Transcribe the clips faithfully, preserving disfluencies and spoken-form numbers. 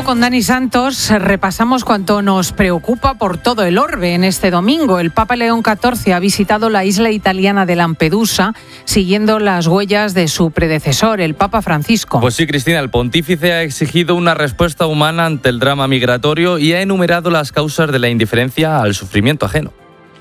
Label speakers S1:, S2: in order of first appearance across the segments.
S1: nuevo con Dani Santos repasamos cuanto nos preocupa por todo el orbe en este domingo. El Papa León catorce ha visitado la isla italiana de Lampedusa siguiendo las huellas de su predecesor, el Papa Francisco.
S2: Pues sí, Cristina, el pontífice ha exigido una respuesta humana ante el drama migratorio y ha enumerado las causas de la indiferencia al sufrimiento ajeno.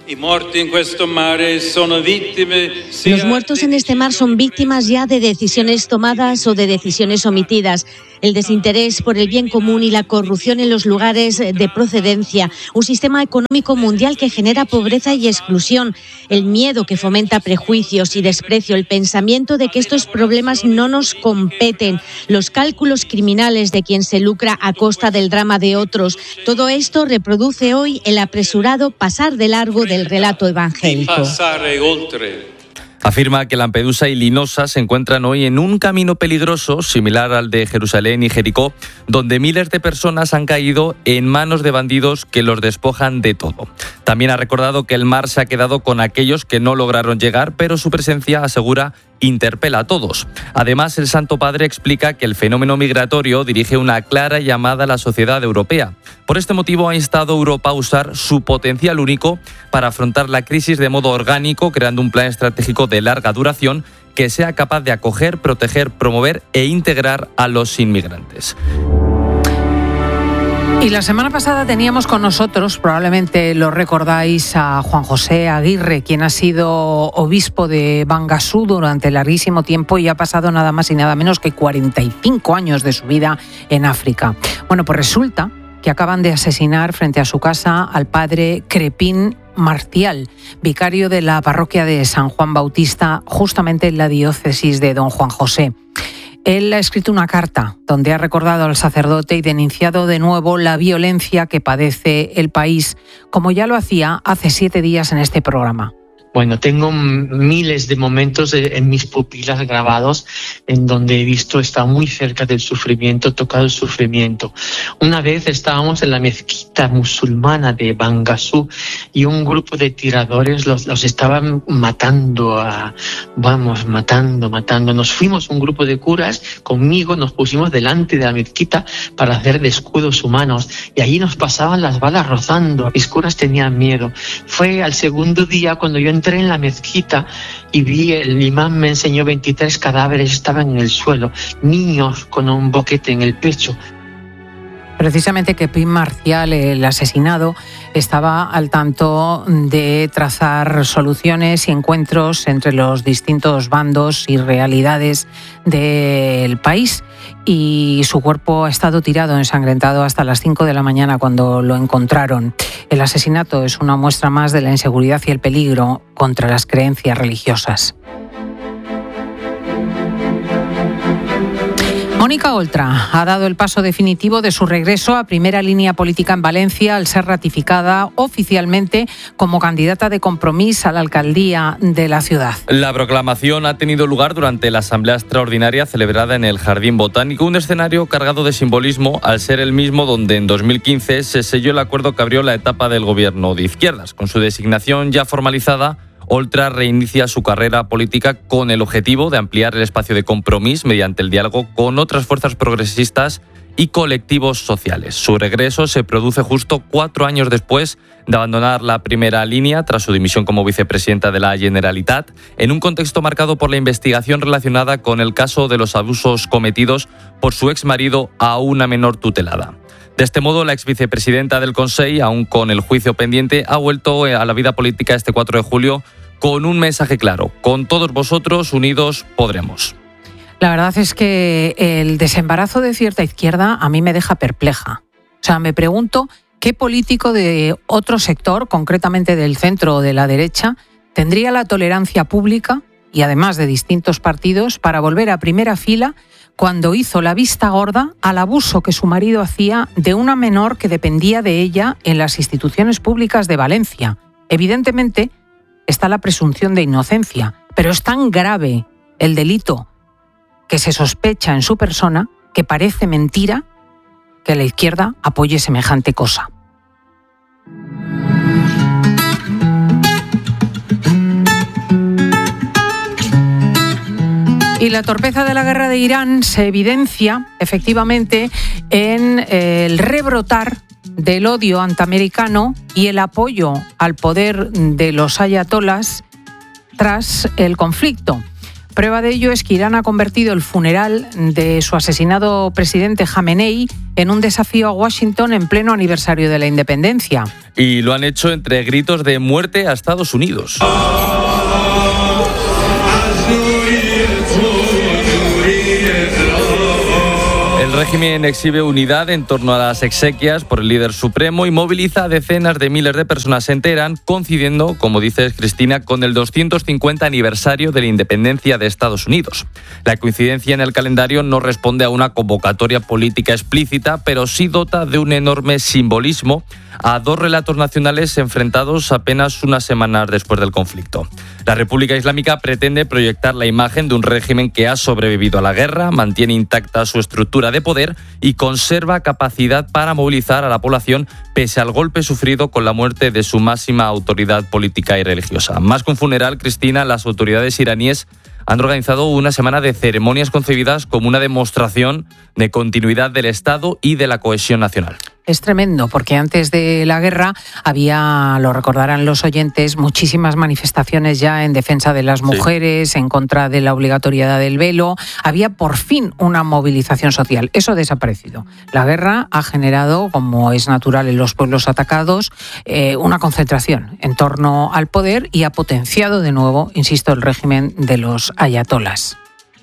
S3: Los muertos en este mar son víctimas ya de decisiones tomadas o de decisiones omitidas. El desinterés por el bien común y la corrupción en los lugares de procedencia, un sistema económico mundial que genera pobreza y exclusión, el miedo que fomenta prejuicios y desprecio, el pensamiento de que estos problemas no nos competen, los cálculos criminales de quien se lucra a costa del drama de otros. Todo esto reproduce hoy el apresurado pasar de largo del relato evangélico.
S2: Afirma que Lampedusa y Linosa se encuentran hoy en un camino peligroso, similar al de Jerusalén y Jericó, donde miles de personas han caído en manos de bandidos que los despojan de todo. También ha recordado que el mar se ha quedado con aquellos que no lograron llegar, pero su presencia, asegura, interpela a todos. Además, el Santo Padre explica que el fenómeno migratorio dirige una clara llamada a la sociedad europea. Por este motivo ha instado a Europa a usar su potencial único para afrontar la crisis de modo orgánico, creando un plan estratégico de larga duración que sea capaz de acoger, proteger, promover e integrar a los inmigrantes.
S1: Y la semana pasada teníamos con nosotros, probablemente lo recordáis, a Juan José Aguirre, quien ha sido obispo de Bangasú durante larguísimo tiempo y ha pasado nada más y nada menos que cuarenta y cinco años de su vida en África. Bueno, pues resulta que acaban de asesinar frente a su casa al padre Crepín Marcial, vicario de la parroquia de San Juan Bautista, justamente en la diócesis de Don Juan José. Él ha escrito una carta donde ha recordado al sacerdote y denunciado de nuevo la violencia que padece el país, como ya lo hacía hace siete días en este programa.
S4: Bueno, tengo miles de momentos en mis pupilas grabados en donde he visto estar muy cerca del sufrimiento, tocado el sufrimiento. Una vez estábamos en la mezquita musulmana de Bangasú y un grupo de tiradores los, los estaban matando, a, vamos, matando, matando. Nos fuimos un grupo de curas, conmigo nos pusimos delante de la mezquita para hacer de escudos humanos y allí nos pasaban las balas rozando. Mis curas tenían miedo. Fue al segundo día cuando yo entré en la mezquita y vi, el imán me enseñó veintitrés cadáveres, estaban en el suelo, niños con un boquete en el pecho.
S1: Precisamente Crepín Marcial, el asesinado, estaba al tanto de trazar soluciones y encuentros entre los distintos bandos y realidades del país, y su cuerpo ha estado tirado, ensangrentado hasta las cinco de la mañana cuando lo encontraron. El asesinato es una muestra más de la inseguridad y el peligro contra las creencias religiosas. Mónica Oltra ha dado el paso definitivo de su regreso a primera línea política en Valencia al ser ratificada oficialmente como candidata de Compromís a la alcaldía de la ciudad.
S2: La proclamación ha tenido lugar durante la asamblea extraordinaria celebrada en el Jardín Botánico, un escenario cargado de simbolismo al ser el mismo donde en dos mil quince se selló el acuerdo que abrió la etapa del gobierno de izquierdas. Con su designación ya formalizada, Oltra reinicia su carrera política con el objetivo de ampliar el espacio de Compromís mediante el diálogo con otras fuerzas progresistas y colectivos sociales. Su regreso se produce justo cuatro años después de abandonar la primera línea tras su dimisión como vicepresidenta de la Generalitat, en un contexto marcado por la investigación relacionada con el caso de los abusos cometidos por su exmarido a una menor tutelada. De este modo, la exvicepresidenta del Consell, aún con el juicio pendiente, ha vuelto a la vida política este cuatro de julio con un mensaje claro: con todos vosotros, unidos podremos.
S1: La verdad es que el desembarazo de cierta izquierda a mí me deja perpleja. O sea, me pregunto qué político de otro sector, concretamente del centro o de la derecha, tendría la tolerancia pública, y además de distintos partidos, para volver a primera fila cuando hizo la vista gorda al abuso que su marido hacía de una menor que dependía de ella en las instituciones públicas de Valencia. Evidentemente, está la presunción de inocencia, pero es tan grave el delito que se sospecha en su persona que parece mentira que la izquierda apoye semejante cosa. Y la torpeza de la guerra de Irán se evidencia efectivamente en el rebrotar del odio antiamericano y el apoyo al poder de los ayatolás tras el conflicto. Prueba de ello es que Irán ha convertido el funeral de su asesinado presidente Jamenei en un desafío a Washington en pleno aniversario de la independencia.
S2: Y lo han hecho entre gritos de muerte a Estados Unidos. El régimen exhibe unidad en torno a las exequias por el líder supremo y moviliza a decenas de miles de personas en Teherán, coincidiendo, como dices, Cristina, con el doscientos cincuenta aniversario de la independencia de Estados Unidos. La coincidencia en el calendario no responde a una convocatoria política explícita, pero sí dota de un enorme simbolismo a dos relatos nacionales enfrentados apenas unas semanas después del conflicto. La República Islámica pretende proyectar la imagen de un régimen que ha sobrevivido a la guerra, mantiene intacta su estructura de poder y conserva capacidad para movilizar a la población pese al golpe sufrido con la muerte de su máxima autoridad política y religiosa. Más que un funeral, Cristina, las autoridades iraníes han organizado una semana de ceremonias concebidas como una demostración de continuidad del Estado y de la cohesión nacional.
S1: Es tremendo, porque antes de la guerra había, lo recordarán los oyentes, muchísimas manifestaciones ya en defensa de las mujeres, sí, en contra de la obligatoriedad del velo. Había por fin una movilización social. Eso ha desaparecido. La guerra ha generado, como es natural en los pueblos atacados, eh, una concentración en torno al poder y ha potenciado de nuevo, insisto, el régimen de los ayatolás.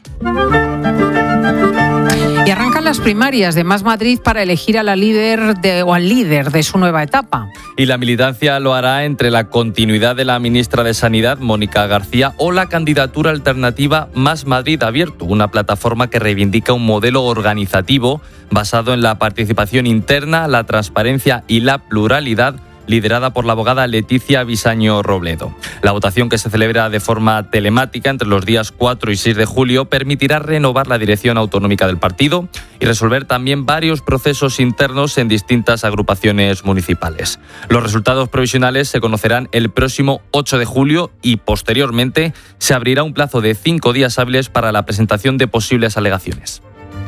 S1: Y arrancan las primarias de Más Madrid para elegir a la líder de, o al líder de su nueva etapa.
S2: Y la militancia lo hará entre la continuidad de la ministra de Sanidad, Mónica García, o la candidatura alternativa Más Madrid Abierto, una plataforma que reivindica un modelo organizativo basado en la participación interna, la transparencia y la pluralidad, liderada por la abogada Leticia Bisaño Robledo. La votación, que se celebra de forma telemática entre los días cuatro y seis de julio, permitirá renovar la dirección autonómica del partido y resolver también varios procesos internos en distintas agrupaciones municipales. Los resultados provisionales se conocerán el próximo ocho de julio y posteriormente se abrirá un plazo de cinco días hábiles para la presentación de posibles alegaciones.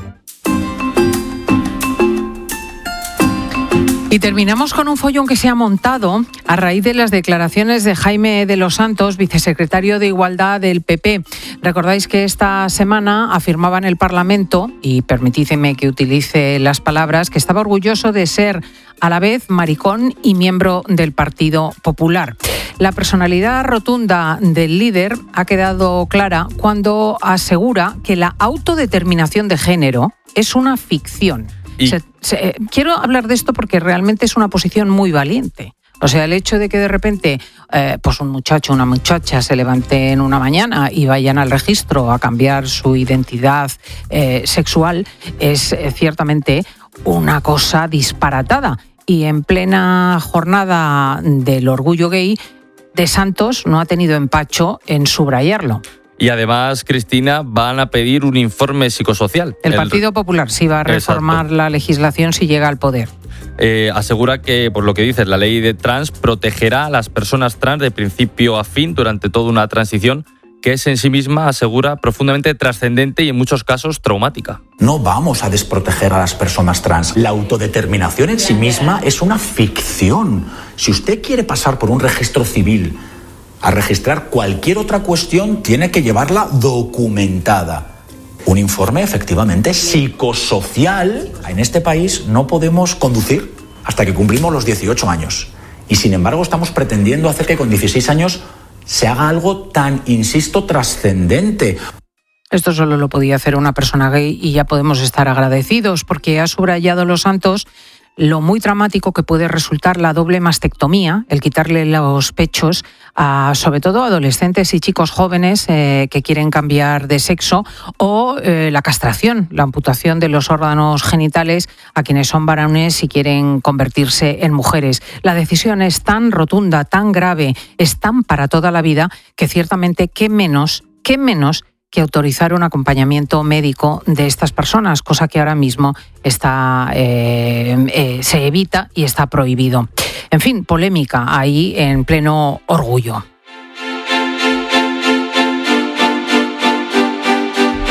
S1: Y terminamos con un follón que se ha montado a raíz de las declaraciones de Jaime de los Santos, vicesecretario de Igualdad del P P. Recordáis que esta semana afirmaba en el Parlamento, y permitidme que utilice las palabras, que estaba orgulloso de ser a la vez maricón y miembro del Partido Popular. La personalidad rotunda del líder ha quedado clara cuando asegura que la autodeterminación de género es una ficción. Y... Se, se, quiero hablar de esto porque realmente es una posición muy valiente. O sea, el hecho de que de repente eh, pues un muchacho o una muchacha se levanten una mañana y vayan al registro a cambiar su identidad eh, sexual es eh, ciertamente una cosa disparatada. Y en plena jornada del orgullo gay, de Santos no ha tenido empacho en subrayarlo.
S2: Y además, Cristina, van a pedir un informe psicosocial.
S1: El Partido Popular sí va a reformar Exacto. la legislación si llega al poder.
S2: Eh, asegura que, por lo que dices, la ley de trans protegerá a las personas trans de principio a fin durante toda una transición que es en sí misma, asegura, profundamente trascendente y en muchos casos traumática.
S5: No vamos a desproteger a las personas trans. La autodeterminación en sí misma es una ficción. Si usted quiere pasar por un registro civil a registrar cualquier otra cuestión, tiene que llevarla documentada. Un informe efectivamente psicosocial. En este país no podemos conducir hasta que cumplimos los dieciocho años. Y sin embargo estamos pretendiendo hacer que con dieciséis años se haga algo tan, insisto, trascendente.
S1: Esto solo lo podía hacer una persona gay y ya podemos estar agradecidos, porque ha subrayado Los Santos lo muy dramático que puede resultar la doble mastectomía, el quitarle los pechos a, sobre todo, adolescentes y chicos jóvenes eh, que quieren cambiar de sexo, o eh, la castración, la amputación de los órganos genitales a quienes son varones y quieren convertirse en mujeres. La decisión es tan rotunda, tan grave, es tan para toda la vida, que ciertamente qué menos, qué menos que autorizar un acompañamiento médico de estas personas, cosa que ahora mismo está eh, eh, se evita y está prohibido. En fin, polémica ahí en pleno orgullo.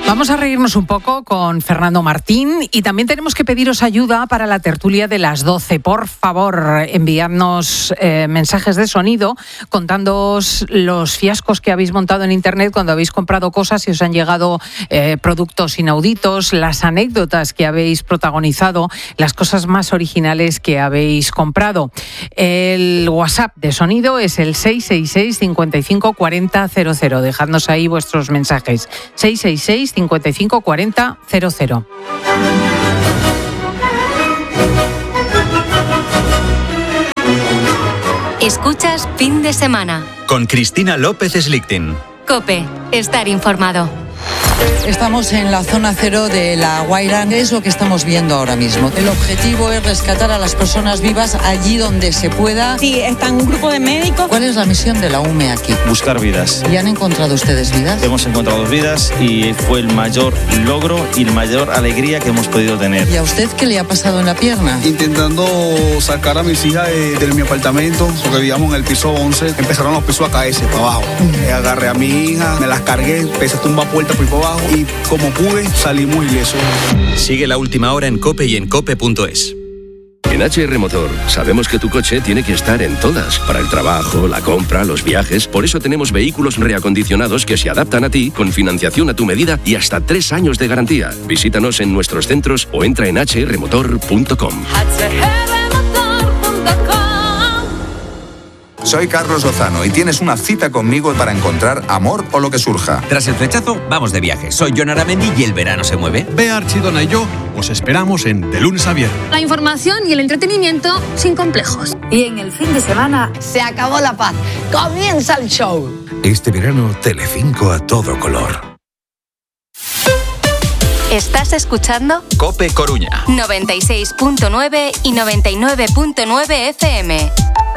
S1: Vamos a reírnos un poco con Fernando Martín y también tenemos que pediros ayuda para la tertulia de las doce. Por favor, enviadnos eh, mensajes de sonido contándoos los fiascos que habéis montado en Internet cuando habéis comprado cosas y os han llegado eh, productos inauditos, las anécdotas que habéis protagonizado, las cosas más originales que habéis comprado. El WhatsApp de sonido es el seis seis seis, cincuenta y cinco, cuarenta, cero cero. Dejadnos ahí vuestros mensajes. seis seis seis, cincuenta y cinco, cuarenta, cero cero.
S6: Escuchas Fin de Semana
S7: con Cristina López Slichting.
S6: COPE, estar informado.
S8: Estamos en la zona cero de La Guaira, es lo que estamos viendo ahora mismo. El objetivo es rescatar a las personas vivas allí donde se pueda.
S9: Sí, está un grupo de médicos.
S8: ¿Cuál es la misión de la U M E aquí?
S10: Buscar vidas.
S8: ¿Y han encontrado ustedes vidas?
S10: Hemos encontrado vidas y fue el mayor logro y la mayor alegría que hemos podido tener.
S8: ¿Y a usted qué le ha pasado en la pierna?
S11: Intentando sacar a mis hijas de, de mi apartamento, porque vivíamos en el piso once, empezaron los pisos a caerse para abajo. Uh-huh. Agarré a mi hija, me las cargué, empecé a tumbar puertas por ahí para abajo y como pude salimos ilesos.
S7: Sigue La Última Hora en COPE y en cope punto es.
S12: En H R Motor sabemos que tu coche tiene que estar en todas, para el trabajo, la compra, los viajes. Por eso tenemos vehículos reacondicionados que se adaptan a ti, con financiación a tu medida y hasta tres años de garantía. Visítanos en nuestros centros o entra en hache erre motor punto com.
S13: Soy Carlos Lozano y tienes una cita conmigo para encontrar amor o lo que surja.
S14: Tras el flechazo, vamos de viaje. Soy Jon Aramendi y el verano se mueve.
S15: Bea Archidona y yo os esperamos en De Lunes a Viernes.
S16: La información y el entretenimiento sin complejos.
S17: Y en el fin de semana se acabó la paz. Comienza el show.
S18: Este verano, Telecinco a todo color.
S6: ¿Estás escuchando?
S7: COPE Coruña.
S6: noventa y seis punto nueve y noventa y nueve punto nueve F M.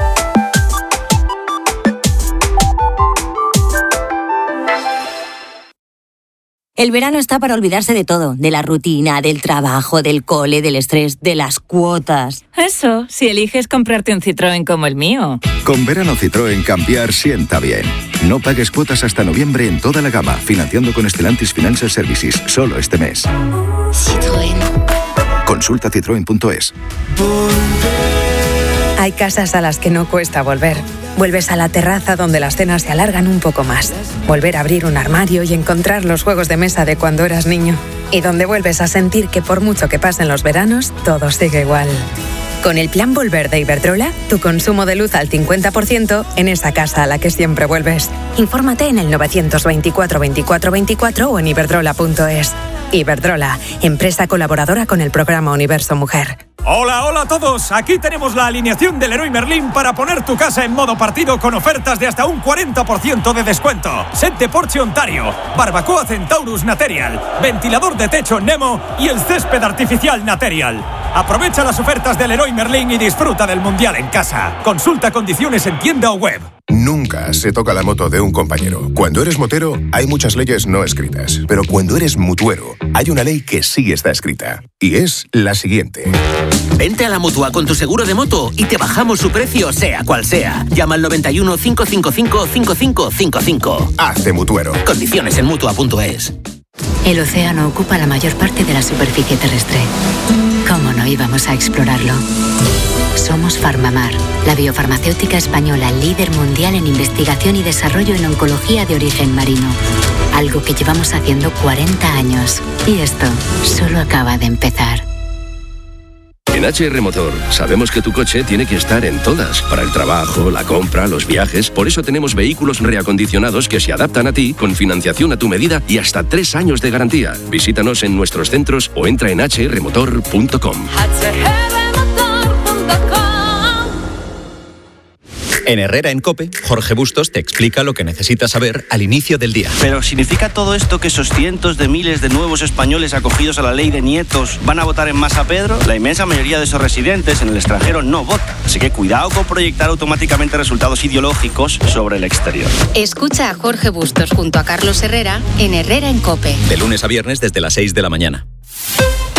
S3: El verano está para olvidarse de todo, de la rutina, del trabajo, del cole, del estrés, de las cuotas.
S19: Eso, si eliges comprarte un Citroën como el mío.
S18: Con verano Citroën cambiar sienta bien. No pagues cuotas hasta noviembre en toda la gama, financiando con Stellantis Financial Services, solo este mes.
S3: Citroën.
S18: Consulta citroen punto es.
S20: Hay casas a las que no cuesta volver. Vuelves a la terraza donde las cenas se alargan un poco más. Volver a abrir un armario y encontrar los juegos de mesa de cuando eras niño. Y donde vuelves a sentir que por mucho que pasen los veranos, todo sigue igual. Con el plan Volver de Iberdrola, tu consumo de luz al cincuenta por ciento en esa casa a la que siempre vuelves. Infórmate en el novecientos veinticuatro veinticuatro veinticuatro o en iberdrola punto es. Iberdrola, empresa colaboradora con el programa Universo Mujer.
S21: Hola, hola a todos. Aquí tenemos la alineación del Leroy Merlin para poner tu casa en modo partido con ofertas de hasta un cuarenta por ciento de descuento. Set de Porsche Ontario, barbacoa Centaurus Material, ventilador de techo Nemo y el césped artificial Material. Aprovecha las ofertas del Leroy Merlin y disfruta del Mundial en casa. Consulta condiciones en tienda o web.
S22: Nunca se toca la moto de un compañero. Cuando eres motero, hay muchas leyes no escritas. Pero cuando eres mutuero, hay una ley que sí está escrita. Y es la siguiente.
S14: Vente a la Mutua con tu seguro de moto y te bajamos su precio, sea cual sea. Llama al noventa y uno, cinco cinco cinco, cinco cinco cinco cinco.
S22: Hazte mutuero.
S14: Condiciones en mutua punto es.
S23: El océano ocupa la mayor parte de la superficie terrestre. ¿Cómo no íbamos a explorarlo? Somos Farmamar, la biofarmacéutica española líder mundial en investigación y desarrollo en oncología de origen marino. Algo que llevamos haciendo cuarenta años. Y esto solo acaba de empezar.
S12: En H R Motor sabemos que tu coche tiene que estar en todas, para el trabajo, la compra, los viajes. Por eso tenemos vehículos reacondicionados que se adaptan a ti, con financiación a tu medida y hasta tres años de garantía. Visítanos en nuestros centros o entra en hache erre motor punto com.
S7: En Herrera en COPE, Jorge Bustos te explica lo que necesitas saber al inicio del día.
S24: Pero ¿significa todo esto que esos cientos de miles de nuevos españoles acogidos a la ley de nietos van a votar en masa Pedro? La inmensa mayoría de esos residentes en el extranjero no vota. Así que cuidado con proyectar automáticamente resultados ideológicos sobre el exterior.
S6: Escucha a Jorge Bustos junto a Carlos Herrera en Herrera en COPE.
S7: De lunes a viernes desde las seis de la mañana.